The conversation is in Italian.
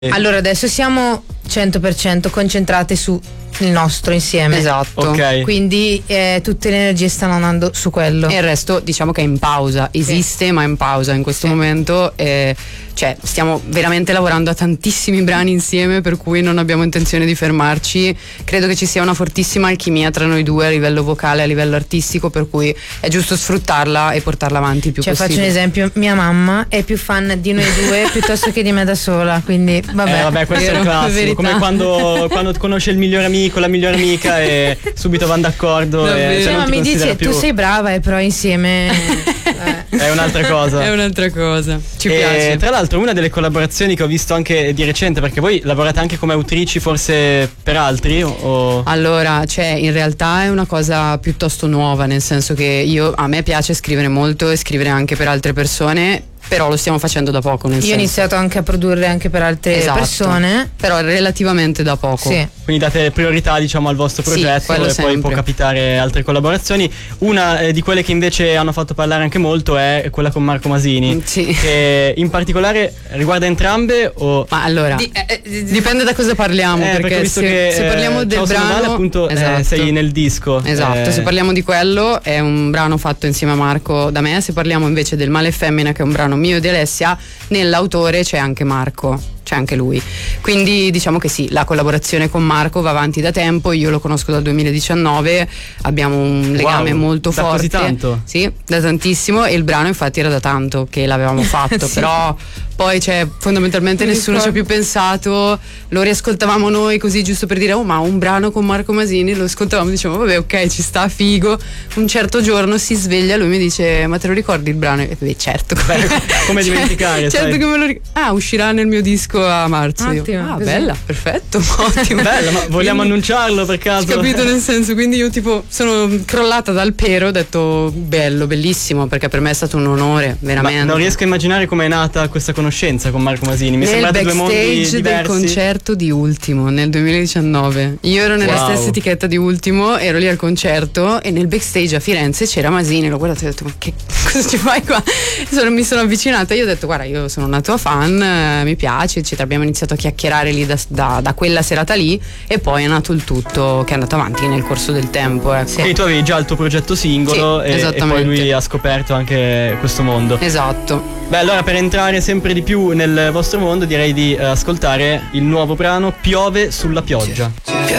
Allora adesso siamo 100% concentrate su il nostro insieme. Esatto. Ok. Quindi tutte le energie stanno andando su quello. E il resto diciamo che è in pausa, esiste ma è in pausa in questo momento, cioè stiamo veramente lavorando a tantissimi brani insieme, per cui non abbiamo intenzione di fermarci. Credo che ci sia una fortissima alchimia tra noi due a livello vocale, a livello artistico, per cui è giusto sfruttarla e portarla avanti il più possibile. Faccio un esempio, mia mamma è più fan di noi due piuttosto che di me da sola, quindi vabbè. Questo è il classico, come quando conosce il migliore amico, la migliore amica e subito vanno d'accordo. Ma mi dice più. Tu sei brava, però insieme è un'altra cosa. È un'altra cosa. Ci piace. Tra l'altro una delle collaborazioni che ho visto anche di recente, perché voi lavorate anche come autrici forse per altri o... Allora, in realtà è una cosa piuttosto nuova, nel senso che a me piace scrivere molto e scrivere anche per altre persone, però lo stiamo facendo da poco. Io ho iniziato anche a produrre anche per altre persone, però relativamente da poco. Sì. Quindi date priorità diciamo al vostro progetto, e sempre. poi può capitare altre collaborazioni. Una di quelle che invece hanno fatto parlare anche molto è quella con Marco Masini, che in particolare riguarda entrambe o... Ma allora dipende da cosa parliamo, perché se parliamo del brano male, appunto sei nel disco. Esatto, se parliamo di quello è un brano fatto insieme a Marco da me. Se parliamo invece del Male e Femmina, che è un brano mio e di Alessia, nell'autore c'è anche Marco, c'è anche lui. Quindi diciamo che sì, la collaborazione con Marco va avanti da tempo. Io lo conosco dal 2019, abbiamo un legame molto forte. Così tanto? Sì, da tantissimo, e il brano infatti era da tanto che l'avevamo fatto. Sì. Però poi fondamentalmente nessuno ci ha più pensato, lo riascoltavamo noi così giusto per dire ma un brano con Marco Masini, lo ascoltavamo e dicevamo vabbè, ok, ci sta, figo. Un certo giorno si sveglia, lui mi dice ma te lo ricordi il brano? E beh, certo. Come dimenticare? Certo che me lo ricordo. Uscirà nel mio disco a marzo. Ottimo, così. Bella, perfetto, ottimo. Bella, ma vogliamo annunciarlo per caso? Capito, nel senso, quindi io sono crollata dal pero, ho detto bello, bellissimo, perché per me è stato un onore, veramente. Ma non riesco a immaginare come è nata questa conoscenza con Marco Masini. Mi sembra due mondi diversi. Del concerto di Ultimo nel 2019. Io ero nella stessa etichetta di Ultimo, ero lì al concerto e nel backstage a Firenze c'era Masini. L'ho guardato e ho detto ma che cosa ci fai qua? Mi sono avvicinata e io ho detto guarda, io sono una tua fan, mi piace, eccetera. Abbiamo iniziato a chiacchierare lì da quella serata lì, e poi è nato il tutto che è andato avanti nel corso del tempo, ecco. E tu avevi già il tuo progetto singolo, e poi lui ha scoperto anche questo mondo. Esatto. Beh, allora per entrare sempre di più nel vostro mondo direi di ascoltare il nuovo brano Piove sulla pioggia. Piove